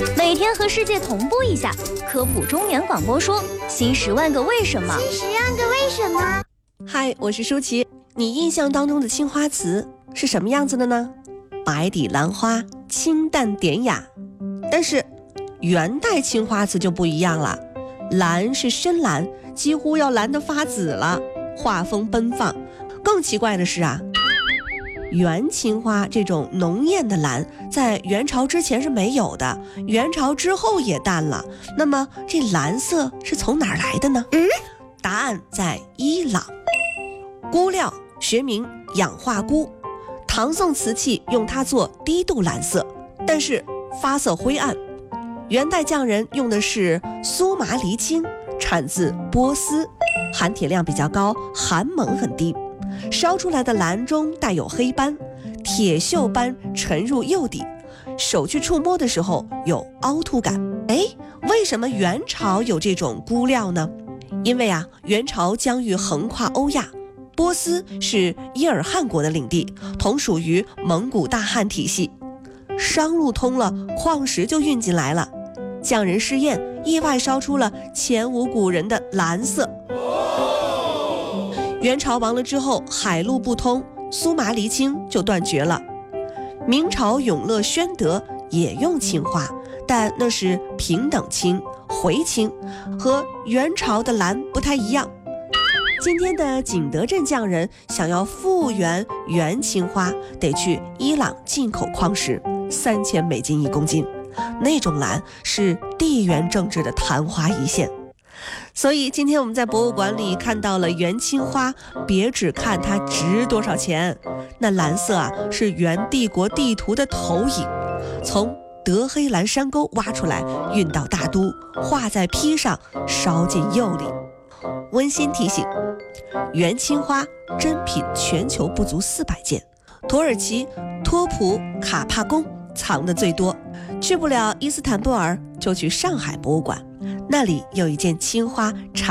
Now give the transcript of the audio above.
每天和世界同步一下，科普中原广播说新10万个为什么。 新10万个为什么？ 嗨，我是舒淇。你印象当中的青花瓷是什么样子的呢？白底兰花，清淡典雅。但是元代青花瓷就不一样了，蓝是深蓝，几乎要蓝得发紫了，画风奔放。更奇怪的是啊，元青花这种浓艳的蓝在元朝之前是没有的，元朝之后也淡了。那么这蓝色是从哪儿来的呢？答案在伊朗。钴料学名氧化钴，唐宋瓷器用它做低度蓝色，但是发色灰暗。元代匠人用的是苏麻离青，产自波斯，含铁量比较高，含锰很低。烧出来的蓝中带有黑斑，铁锈般沉入釉底，手去触摸的时候有凹凸感。为什么元朝有这种钴料呢？因为元朝疆域横跨欧亚，波斯是伊尔汗国的领地，同属于蒙古大汗体系。商路通了，矿石就运进来了。匠人试验，意外烧出了前无古人的蓝色。元朝亡了之后，海路不通，苏麻离青就断绝了。明朝永乐宣德也用青花，但那是平等青、回青，和元朝的蓝不太一样。今天的景德镇匠人想要复原元青花，得去伊朗进口矿石，3000美金1公斤。那种蓝是地缘政治的昙花一现。所以今天我们在博物馆里看到了元青花，别只看它值多少钱，那蓝色是元帝国地图的投影，从德黑兰山沟挖出来，运到大都，画在坯上，烧进釉里。温馨提醒，元青花珍品全球不足400件，土耳其托普卡帕宫藏的最多。去不了伊斯坦布尔，就去上海博物馆，那里有一件青花